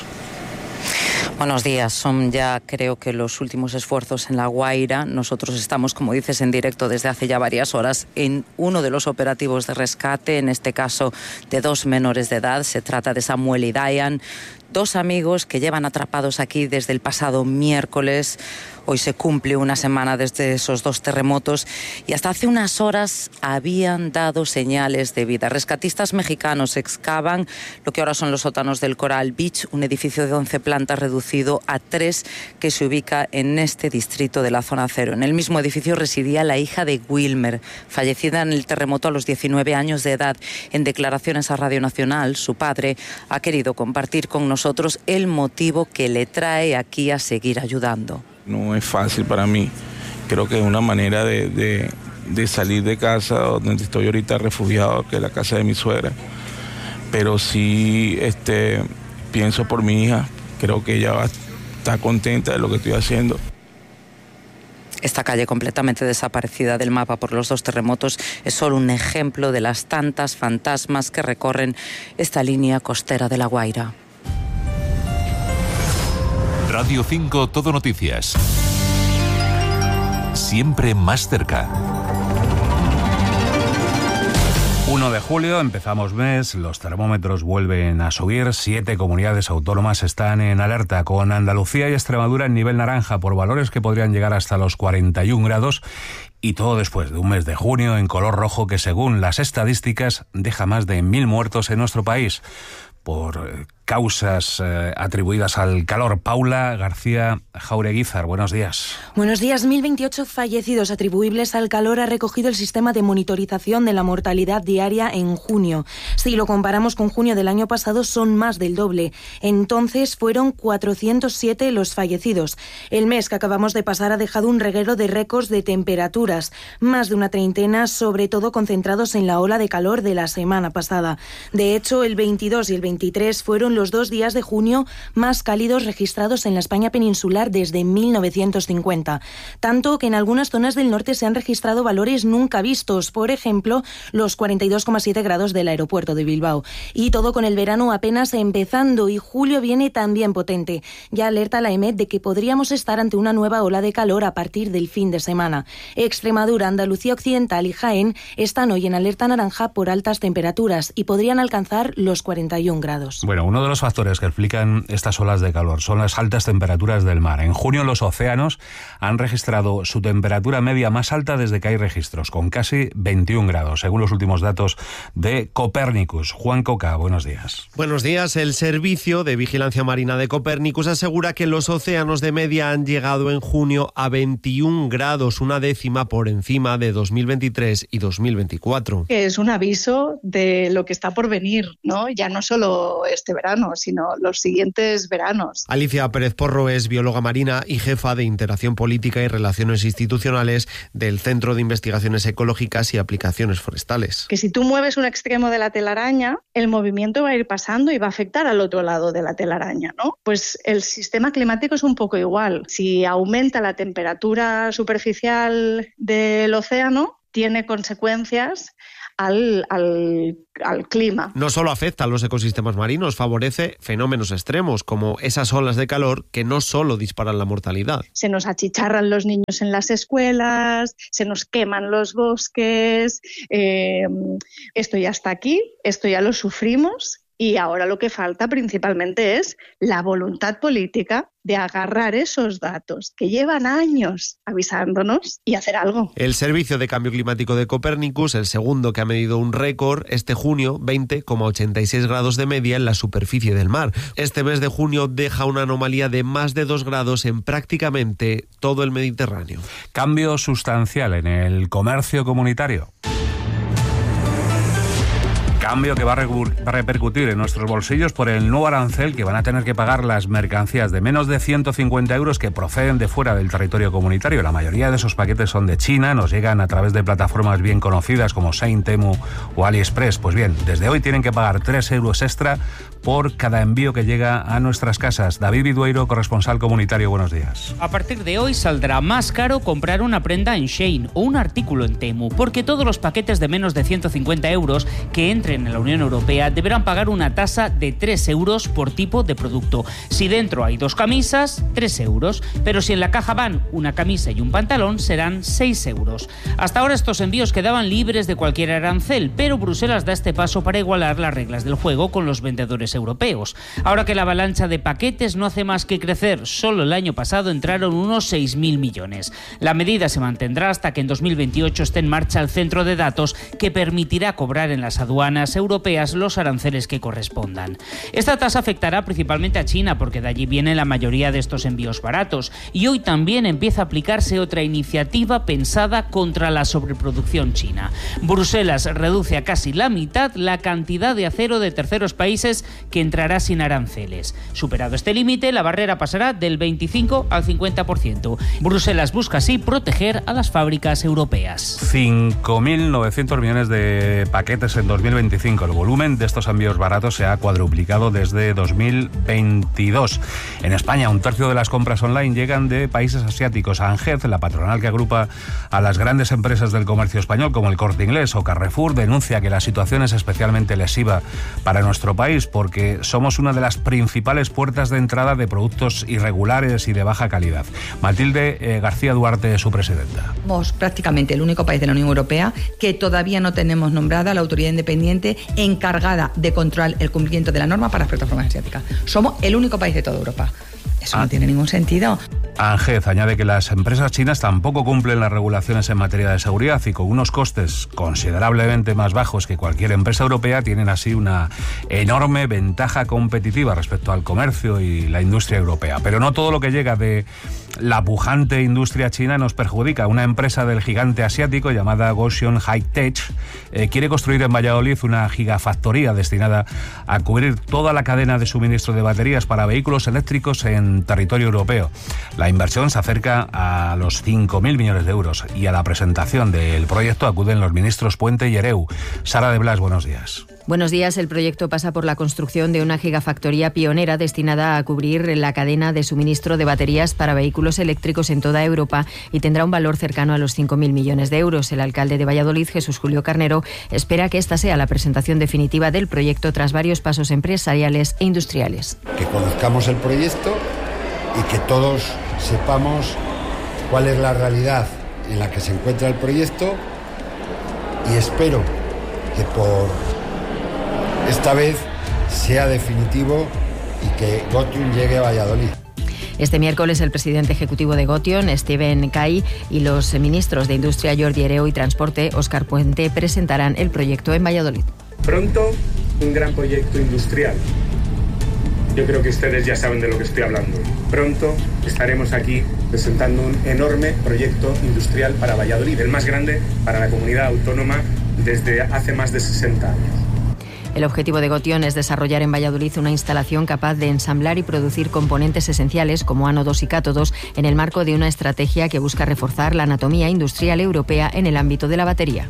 Buenos días. Son ya creo que los últimos esfuerzos en La Guaira. Nosotros estamos, como dices, en directo desde hace ya varias horas en uno de los operativos de rescate, en este caso de dos menores de edad. Se trata de Samuel y Dayan, dos amigos que llevan atrapados aquí desde el pasado miércoles. Hoy se cumple una semana desde esos dos terremotos y hasta hace unas horas habían dado señales de vida. Rescatistas mexicanos excavan lo que ahora son los sótanos del Coral Beach, un edificio de once plantas reducido a tres que se ubica en este distrito de la zona cero. En el mismo edificio residía la hija de Wilmer, fallecida en el terremoto a los diecinueve años de edad. En declaraciones a Radio Nacional, su padre ha querido compartir con nosotros el motivo que le trae aquí a seguir ayudando. No es fácil para mí. Creo que es una manera de, de, de salir de casa donde estoy ahorita refugiado, que es la casa de mi suegra. Pero sí este, pienso por mi hija. Creo que ella va a estar contenta de lo que estoy haciendo. Esta calle completamente desaparecida del mapa por los dos terremotos es solo un ejemplo de las tantas fantasmas que recorren esta línea costera de La Guaira. Radio cinco Todo Noticias. Siempre más cerca. uno de julio, empezamos mes, los termómetros vuelven a subir, siete comunidades autónomas están en alerta, con Andalucía y Extremadura en nivel naranja por valores que podrían llegar hasta los cuarenta y un grados, y todo después de un mes de junio en color rojo que, según las estadísticas, deja más de mil muertos en nuestro país por causas eh, atribuidas al calor. Paula García Jaureguizar, buenos días. Buenos días. mil veintiocho fallecidos atribuibles al calor ha recogido el sistema de monitorización de la mortalidad diaria en junio. Si lo comparamos con junio del año pasado, son más del doble. Entonces fueron cuatrocientos siete los fallecidos. El mes que acabamos de pasar ha dejado un reguero de récords de temperaturas, más de una treintena, sobre todo concentrados en la ola de calor de la semana pasada. De hecho, el veintidós y el veintitrés fueron los dos días de junio más cálidos registrados en la España peninsular desde mil novecientos cincuenta. Tanto que en algunas zonas del norte se han registrado valores nunca vistos, por ejemplo, los cuarenta y dos coma siete grados del aeropuerto de Bilbao. Y todo con el verano apenas empezando, y julio viene también potente. Ya alerta la E M E T de que podríamos estar ante una nueva ola de calor a partir del fin de semana. Extremadura, Andalucía Occidental y Jaén están hoy en alerta naranja por altas temperaturas y podrían alcanzar los cuarenta y un grados. Bueno, uno de los factores que explican estas olas de calor son las altas temperaturas del mar. En junio los océanos han registrado su temperatura media más alta desde que hay registros, con casi veintiún grados, según los últimos datos de Copernicus. Juan Coca, buenos días. Buenos días. El Servicio de Vigilancia Marina de Copernicus asegura que los océanos de media han llegado en junio a veintiún grados, una décima por encima de dos mil veintitrés y dos mil veinticuatro. Es un aviso de lo que está por venir, ¿no? Ya no solo este verano, sino los siguientes veranos. Alicia Pérez Porro es bióloga marina y jefa de Interacción Política y Relaciones Institucionales del Centro de Investigaciones Ecológicas y Aplicaciones Forestales. Que si tú mueves un extremo de la telaraña, el movimiento va a ir pasando y va a afectar al otro lado de la telaraña, ¿no? Pues el sistema climático es un poco igual. Si aumenta la temperatura superficial del océano, tiene consecuencias Al, al, al clima. No solo afecta a los ecosistemas marinos, favorece fenómenos extremos como esas olas de calor que no solo disparan la mortalidad. Se nos achicharran los niños en las escuelas, se nos queman los bosques, eh, esto ya está aquí, esto ya lo sufrimos. Y ahora lo que falta principalmente es la voluntad política de agarrar esos datos que llevan años avisándonos y hacer algo. El Servicio de Cambio Climático de Copernicus, el segundo que ha medido un récord, este junio, veinte coma ochenta y seis grados de media en la superficie del mar. Este mes de junio deja una anomalía de más de dos grados en prácticamente todo el Mediterráneo. Cambio sustancial en el comercio comunitario. Cambio que va a repercutir en nuestros bolsillos por el nuevo arancel que van a tener que pagar las mercancías de menos de ciento cincuenta euros que proceden de fuera del territorio comunitario. La mayoría de esos paquetes son de China, nos llegan a través de plataformas bien conocidas como Shein, Temu o AliExpress. Pues bien, desde hoy tienen que pagar tres euros extra por cada envío que llega a nuestras casas. David Vidueiro, corresponsal comunitario, buenos días. A partir de hoy saldrá más caro comprar una prenda en Shein o un artículo en Temu, porque todos los paquetes de menos de ciento cincuenta euros que entren en la Unión Europea deberán pagar una tasa de tres euros por tipo de producto. Si dentro hay dos camisas, tres euros, pero si en la caja van una camisa y un pantalón, serán seis euros. Hasta ahora estos envíos quedaban libres de cualquier arancel, pero Bruselas da este paso para igualar las reglas del juego con los vendedores europeos. Ahora que la avalancha de paquetes no hace más que crecer, solo el año pasado entraron unos seis mil millones. La medida se mantendrá hasta que en dos mil veintiocho esté en marcha el centro de datos que permitirá cobrar en las aduanas europeas los aranceles que correspondan. Esta tasa afectará principalmente a China porque de allí viene la mayoría de estos envíos baratos, y hoy también empieza a aplicarse otra iniciativa pensada contra la sobreproducción china. Bruselas reduce a casi la mitad la cantidad de acero de terceros países que entrará sin aranceles. Superado este límite, la barrera pasará del veinticinco al cincuenta por ciento. Bruselas busca así proteger a las fábricas europeas. cinco mil novecientos millones de paquetes en dos mil veinticinco. El volumen de estos envíos baratos se ha cuadruplicado desde dos mil veintidós. En España, un tercio de las compras online llegan de países asiáticos. ANGEZ, la patronal que agrupa a las grandes empresas del comercio español como el Corte Inglés o Carrefour, denuncia que la situación es especialmente lesiva para nuestro país porque somos una de las principales puertas de entrada de productos irregulares y de baja calidad. Matilde eh, García Duarte, su presidenta. Somos prácticamente el único país de la Unión Europea que todavía no tenemos nombrada la autoridad independiente encargada de controlar el cumplimiento de la norma para las plataformas asiáticas. Somos el único país de toda Europa. Eso ah. no tiene ningún sentido. ANGEZ añade que las empresas chinas tampoco cumplen las regulaciones en materia de seguridad y con unos costes considerablemente más bajos que cualquier empresa europea tienen así una enorme ventaja competitiva respecto al comercio y la industria europea. Pero no todo lo que llega de la pujante industria china nos perjudica. Una empresa del gigante asiático llamada Gotion High-Tech eh, quiere construir en Valladolid una gigafactoría destinada a cubrir toda la cadena de suministro de baterías para vehículos eléctricos en territorio europeo. La inversión se acerca a los cinco mil millones de euros y a la presentación del proyecto acuden los ministros Puente y Ereu. Sara de Blas, buenos días. Buenos días. El proyecto pasa por la construcción de una gigafactoría pionera destinada a cubrir la cadena de suministro de baterías para vehículos eléctricos en toda Europa y tendrá un valor cercano a los cinco mil millones de euros. El alcalde de Valladolid, Jesús Julio Carnero, espera que esta sea la presentación definitiva del proyecto tras varios pasos empresariales e industriales. Que conozcamos el proyecto y que todos sepamos cuál es la realidad en la que se encuentra el proyecto, y espero que por esta vez sea definitivo y que Gotion llegue a Valladolid. Este miércoles el presidente ejecutivo de Gotion, Steven Kay, y los ministros de Industria, Jordi Hereu, y Transporte, Óscar Puente, presentarán el proyecto en Valladolid. Pronto, un gran proyecto industrial. Yo creo que ustedes ya saben de lo que estoy hablando. Pronto estaremos aquí presentando un enorme proyecto industrial para Valladolid, el más grande para la comunidad autónoma desde hace más de sesenta años. El objetivo de Gotion es desarrollar en Valladolid una instalación capaz de ensamblar y producir componentes esenciales como ánodos y cátodos en el marco de una estrategia que busca reforzar la anatomía industrial europea en el ámbito de la batería.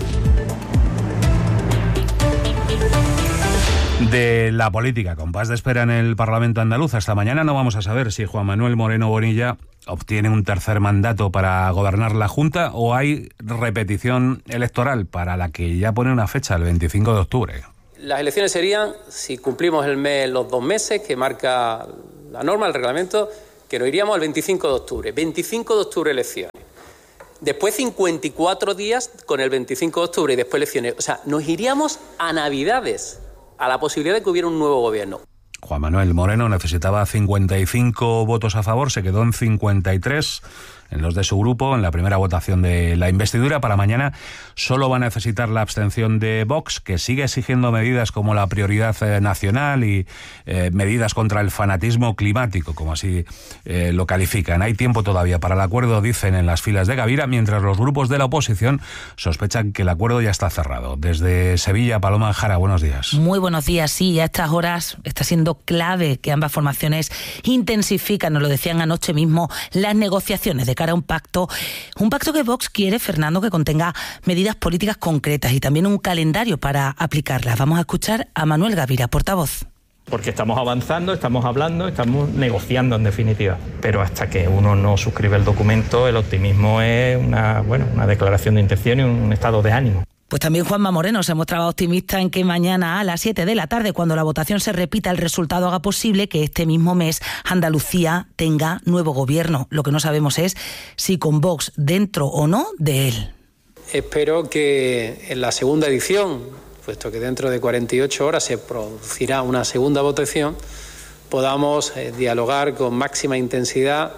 De la política, compás de espera en el Parlamento andaluz. Hasta mañana no vamos a saber si Juan Manuel Moreno Bonilla obtiene un tercer mandato para gobernar la Junta o hay repetición electoral para la que ya pone una fecha, el veinticinco de octubre. Las elecciones serían, si cumplimos el mes, los dos meses que marca la norma, el reglamento, que nos iríamos al veinticinco de octubre. veinticinco de octubre elecciones. Después cincuenta y cuatro días con el veinticinco de octubre y después elecciones. O sea, nos iríamos a Navidades, a la posibilidad de que hubiera un nuevo gobierno. Juan Manuel Moreno necesitaba cincuenta y cinco votos a favor, se quedó en cincuenta y tres en los de su grupo en la primera votación de la investidura. Para mañana solo va a necesitar la abstención de Vox, que sigue exigiendo medidas como la prioridad eh, nacional y eh, medidas contra el fanatismo climático, como así eh, lo califican. Hay tiempo todavía para el acuerdo, dicen en las filas de Gavira, mientras los grupos de la oposición sospechan que el acuerdo ya está cerrado. Desde Sevilla, Paloma Jara, buenos días. Muy buenos días. Sí, a estas horas está siendo clave que ambas formaciones intensifican, nos lo decían anoche mismo, las negociaciones de cara a un pacto, un pacto que Vox quiere, Fernando, que contenga medidas políticas concretas y también un calendario para aplicarlas. Vamos a escuchar a Manuel Gavira, portavoz. Porque estamos avanzando, estamos hablando, estamos negociando en definitiva. Pero hasta que uno no suscribe el documento, el optimismo es una, bueno, una declaración de intención y un estado de ánimo. Pues también Juanma Moreno se mostraba optimista en que mañana a las siete de la tarde, cuando la votación se repita, el resultado haga posible que este mismo mes Andalucía tenga nuevo gobierno. Lo que no sabemos es si con Vox dentro o no de él. Espero que en la segunda edición, puesto que dentro de cuarenta y ocho horas se producirá una segunda votación, podamos eh, dialogar con máxima intensidad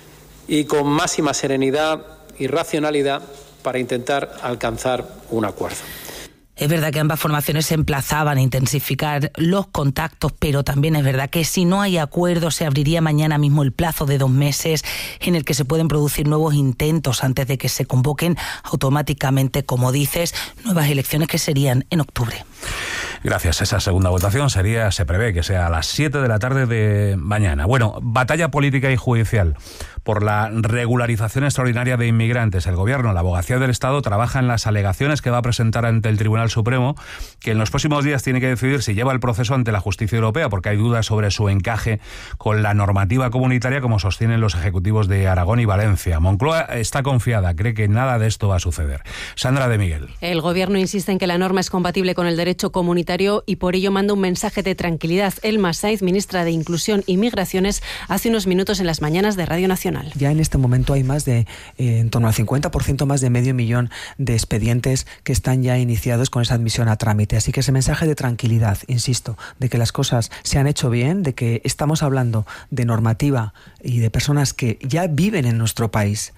y con máxima serenidad y racionalidad para intentar alcanzar un acuerdo. Es verdad que ambas formaciones se emplazaban a intensificar los contactos, pero también es verdad que si no hay acuerdo se abriría mañana mismo el plazo de dos meses en el que se pueden producir nuevos intentos antes de que se convoquen automáticamente, como dices, nuevas elecciones que serían en octubre. Gracias. Esa segunda votación sería, se prevé que sea a las siete de la tarde de mañana. Bueno, batalla política y judicial por la regularización extraordinaria de inmigrantes. El Gobierno, la Abogacía del Estado, trabaja en las alegaciones que va a presentar ante el Tribunal Supremo, que en los próximos días tiene que decidir si lleva el proceso ante la justicia europea, porque hay dudas sobre su encaje con la normativa comunitaria, como sostienen los ejecutivos de Aragón y Valencia. Moncloa está confiada, cree que nada de esto va a suceder. Sandra de Miguel. El Gobierno insiste en que la norma es compatible con el derecho comunitario y por ello manda un mensaje de tranquilidad. Elma Saiz, ministra de Inclusión y Migraciones, hace unos minutos en las mañanas de Radio Nacional. Ya en este momento hay más de, eh, en torno al cincuenta por ciento más de medio millón de expedientes que están ya iniciados con esa admisión a trámite. Así que ese mensaje de tranquilidad, insisto, de que las cosas se han hecho bien, de que estamos hablando de normativa y de personas que ya viven en nuestro país.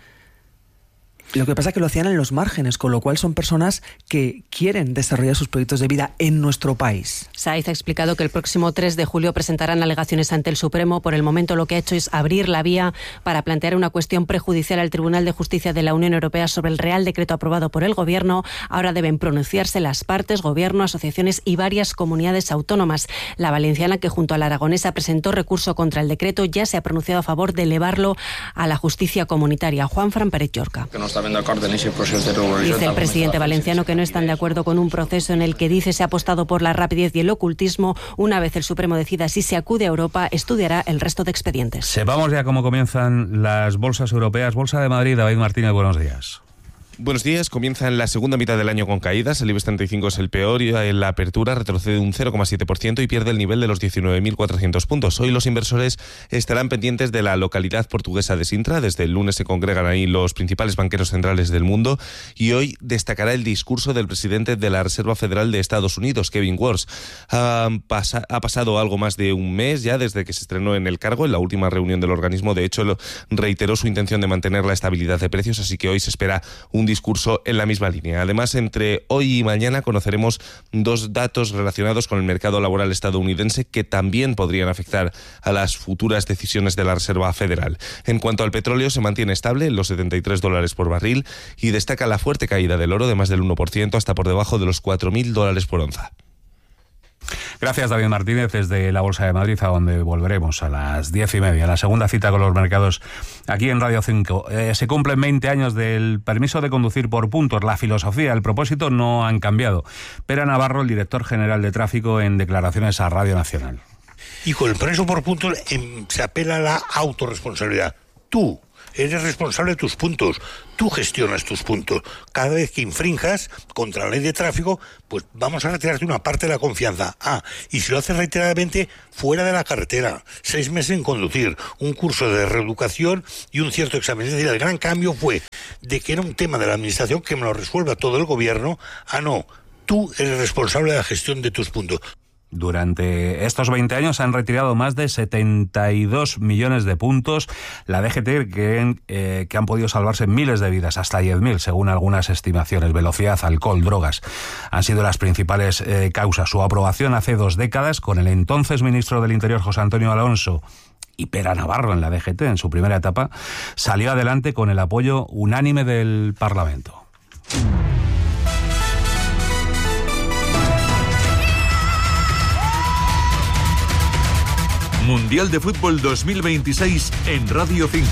Lo que pasa es que lo hacían en los márgenes, con lo cual son personas que quieren desarrollar sus proyectos de vida en nuestro país. Saiz ha explicado que el próximo tres de julio presentarán alegaciones ante el Supremo. Por el momento lo que ha hecho es abrir la vía para plantear una cuestión prejudicial al Tribunal de Justicia de la Unión Europea sobre el Real Decreto aprobado por el Gobierno. Ahora deben pronunciarse las partes, Gobierno, asociaciones y varias comunidades autónomas. La valenciana, que junto a la aragonesa presentó recurso contra el decreto, ya se ha pronunciado a favor de elevarlo a la justicia comunitaria. Juanfran Pérez Llorca. Dice el presidente valenciano que no están de acuerdo con un proceso en el que dice se ha apostado por la rapidez y el ocultismo. Una vez el Supremo decida si se acude a Europa, estudiará el resto de expedientes. Sepamos ya cómo comienzan las bolsas europeas. Bolsa de Madrid, David Martínez, buenos días. Buenos días. Comienza en la segunda mitad del año con caídas. El IBEX treinta y cinco es el peor y en la apertura retrocede un cero coma siete por ciento y pierde el nivel de los diecinueve mil cuatrocientos puntos. Hoy los inversores estarán pendientes de la localidad portuguesa de Sintra. Desde el lunes se congregan ahí los principales banqueros centrales del mundo y hoy destacará el discurso del presidente de la Reserva Federal de Estados Unidos, Kevin Warsh. Ha, pasa, ha pasado algo más de un mes ya desde que se estrenó en el cargo. En la última reunión del organismo, de hecho, reiteró su intención de mantener la estabilidad de precios, así que hoy se espera un discurso en la misma línea. Además, entre hoy y mañana conoceremos dos datos relacionados con el mercado laboral estadounidense que también podrían afectar a las futuras decisiones de la Reserva Federal. En cuanto al petróleo, se mantiene estable en los setenta y tres dólares por barril y destaca la fuerte caída del oro de más del uno por ciento hasta por debajo de los cuatro mil dólares por onza. Gracias, David Martínez, desde la Bolsa de Madrid, a donde volveremos a las diez y media. La segunda cita con los mercados aquí en Radio cinco. Eh, se cumplen veinte años del permiso de conducir por puntos. La filosofía, el propósito no han cambiado. Pera Navarro, el director general de tráfico, en declaraciones a Radio Nacional. Y con el permiso por puntos eh, se apela a la autorresponsabilidad. Tú eres responsable de tus puntos, tú gestionas tus puntos. Cada vez que infrinjas contra la ley de tráfico, pues vamos a retirarte una parte de la confianza. Ah, y si lo haces reiteradamente, fuera de la carretera, seis meses en conducir, un curso de reeducación y un cierto examen. Es decir, el gran cambio fue de que era un tema de la administración que me lo resuelva todo el gobierno, a no, tú eres responsable de la gestión de tus puntos. Durante estos veinte años se han retirado más de setenta y dos millones de puntos. La D G T cree eh, que han podido salvarse miles de vidas, hasta diez mil, según algunas estimaciones. Velocidad, alcohol, drogas han sido las principales eh, causas. Su aprobación hace dos décadas, con el entonces ministro del Interior, José Antonio Alonso, y Pera Navarro en la D G T, en su primera etapa, salió adelante con el apoyo unánime del Parlamento. Mundial de Fútbol dos mil veintiséis en Radio cinco.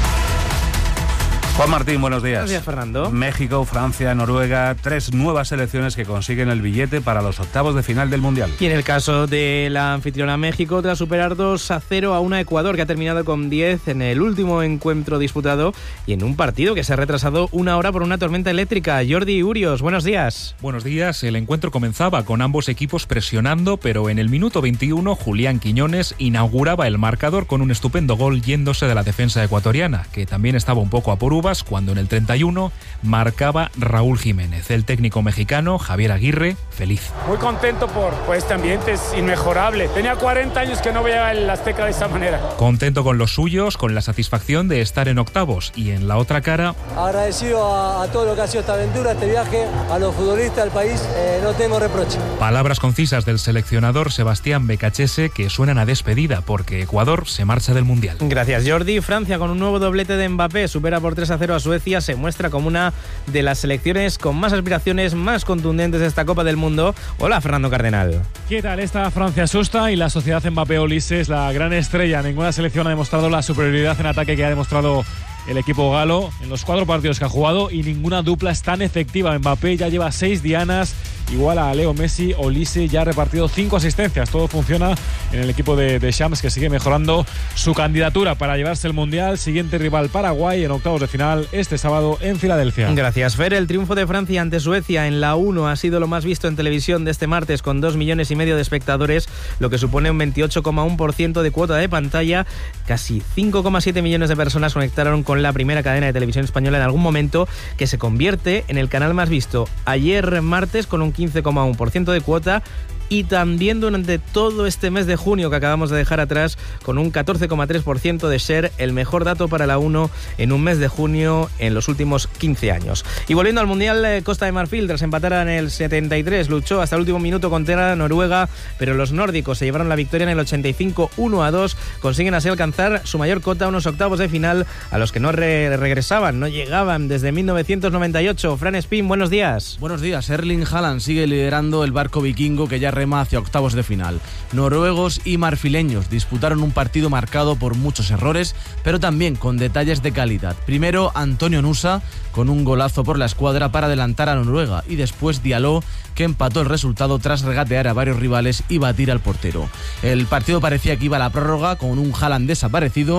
Juan Martín, buenos días. Buenos días, Fernando. México, Francia, Noruega, tres nuevas selecciones que consiguen el billete para los octavos de final del Mundial. Y en el caso de la anfitriona México, tras superar dos a cero a una Ecuador, que ha terminado con diez en el último encuentro disputado y en un partido que se ha retrasado una hora por una tormenta eléctrica. Jordi Urios, buenos días. Buenos días. El encuentro comenzaba con ambos equipos presionando, pero en el minuto veintiuno Julián Quiñones inauguraba el marcador con un estupendo gol yéndose de la defensa ecuatoriana, que también estaba un poco a por cuando en el treinta y uno marcaba Raúl Jiménez. El técnico mexicano, Javier Aguirre, feliz. Muy contento por, por este ambiente, es inmejorable. Tenía cuarenta años que no veía el Azteca de esa manera. Contento con los suyos, con la satisfacción de estar en octavos. Y en la otra cara... Agradecido a, a todo lo que ha sido esta aventura, este viaje, a los futbolistas del país, eh, no tengo reproche. Palabras concisas del seleccionador Sebastián Becachese que suenan a despedida, porque Ecuador se marcha del Mundial. Gracias, Jordi. Francia, con un nuevo doblete de Mbappé, supera por tres a cero a Suecia, se muestra como una de las selecciones con más aspiraciones, más contundentes de esta Copa del Mundo. Hola, Fernando Cardenal. ¿Qué tal? Esta Francia asusta y la sociedad Mbappé-Olise es la gran estrella. Ninguna selección ha demostrado la superioridad en ataque que ha demostrado el equipo galo en los cuatro partidos que ha jugado, y ninguna dupla es tan efectiva. Mbappé ya lleva seis dianas, igual a Leo Messi. Olise ya ha repartido cinco asistencias. Todo funciona en el equipo de, de Shams, que sigue mejorando su candidatura para llevarse el Mundial. Siguiente rival, Paraguay, en octavos de final este sábado en Filadelfia. Gracias, Fer. El triunfo de Francia ante Suecia en la uno ha sido lo más visto en televisión de este martes, con dos millones y medio de espectadores, lo que supone un veintiocho coma uno por ciento de cuota de pantalla. Casi cinco coma siete millones de personas conectaron con la primera cadena de televisión española en algún momento, que se convierte en el canal más visto ayer martes con un quince coma uno por ciento de cuota, y también durante todo este mes de junio que acabamos de dejar atrás, con un catorce coma tres por ciento de ser el mejor dato para la uno en un mes de junio en los últimos quince años. Y volviendo al Mundial, Costa de Marfil, tras empatar en el setenta y tres, luchó hasta el último minuto contra Noruega, pero los nórdicos se llevaron la victoria en el ochenta y cinco, uno a dos, consiguen así alcanzar su mayor cota, unos octavos de final a los que no re regresaban, no llegaban desde mil novecientos noventa y ocho. Fran Espín, buenos días. Buenos días. Erling Haaland sigue liderando el barco vikingo, que ya rema hacia octavos de final. Noruegos y marfileños disputaron un partido marcado por muchos errores, pero también con detalles de calidad. Primero, Antonio Nusa, con un golazo por la escuadra para adelantar a Noruega, y después Diallo, que empató el resultado tras regatear a varios rivales y batir al portero. El partido parecía que iba a la prórroga, con un Haaland desaparecido,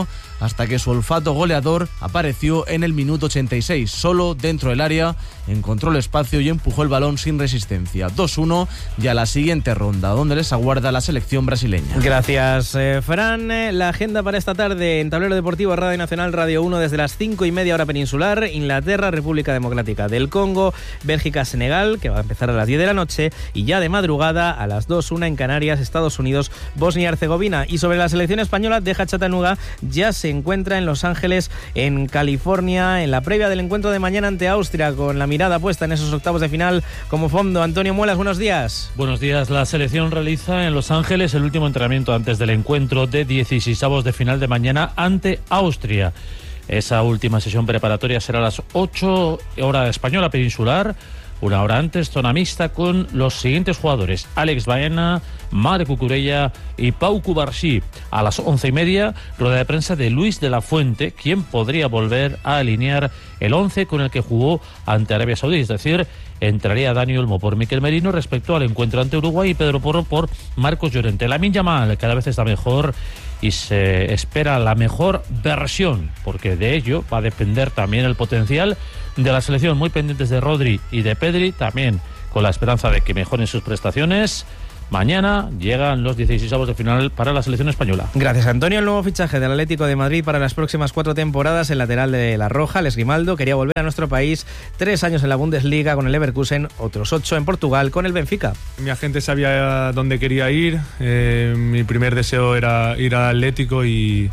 hasta que su olfato goleador apareció en el minuto ochenta y seis. Solo dentro del área encontró el espacio y empujó el balón sin resistencia. dos uno y a la siguiente ronda, donde les aguarda la selección brasileña. Gracias, eh, Fran. La agenda para esta tarde en Tablero Deportivo, Radio Nacional, Radio uno, desde las cinco y media hora peninsular. Inglaterra, República Democrática del Congo, Bélgica, Senegal, que va a empezar a las diez de la noche, y ya de madrugada a las dos, una en Canarias, Estados Unidos, Bosnia y Herzegovina. Y sobre la selección española, Deja Chattanooga ya se encuentra en Los Ángeles, en California, en la previa del encuentro de mañana ante Austria, con la mirada puesta en esos octavos de final como fondo. Antonio Muelas, buenos días. Buenos días. La selección realiza en Los Ángeles el último entrenamiento antes del encuentro de dieciseisavos de final de mañana ante Austria. Esa última sesión preparatoria será a las ocho, hora española peninsular. Una hora antes, zona mixta con los siguientes jugadores: Alex Baena, Marc Cucurella y Pau Cubarsí. A las once y media, rueda de prensa de Luis de la Fuente, quien podría volver a alinear el once con el que jugó ante Arabia Saudí, es decir, entraría Dani Olmo por Miquel Merino respecto al encuentro ante Uruguay y Pedro Porro por Marcos Llorente. Lamine Yamal cada vez está mejor y se espera la mejor versión, porque de ello va a depender también el potencial de la selección. Muy pendientes de Rodri y de Pedri, también con la esperanza de que mejoren sus prestaciones. Mañana llegan los dieciseisavos de final para la selección española. Gracias, Antonio. El nuevo fichaje del Atlético de Madrid para las próximas cuatro temporadas, el lateral de La Roja, Alex Grimaldo, quería volver a nuestro país. Tres años en la Bundesliga con el Leverkusen, otros ocho en Portugal con el Benfica. Mi agente sabía dónde quería ir. Eh, mi primer deseo era ir al Atlético y...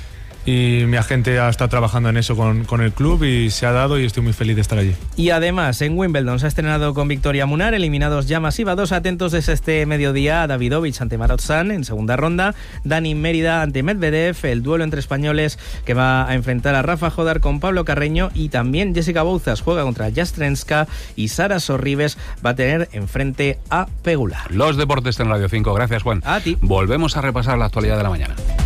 y mi agente ha estado trabajando en eso con, con el club y se ha dado y estoy muy feliz de estar allí. Y además en Wimbledon se ha estrenado con victoria Munar, eliminados ya Masiva dos. Atentos desde este mediodía a Davidovich ante Marat-San en segunda ronda, Dani Mérida ante Medvedev, el duelo entre españoles que va a enfrentar a Rafa Jodar con Pablo Carreño, y también Jessica Bouzas juega contra Jastrenska y Sara Sorribes va a tener enfrente a Pegula. Los deportes en Radio cinco. Gracias, Juan. A ti. Volvemos a repasar la actualidad de la mañana.